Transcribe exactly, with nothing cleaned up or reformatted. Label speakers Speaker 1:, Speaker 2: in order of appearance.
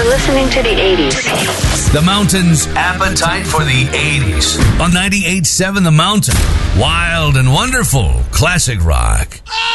Speaker 1: listening to the eighties.
Speaker 2: The Mountain's appetite for the eighties. On ninety-eight point seven The Mountain. Wild and wonderful classic rock.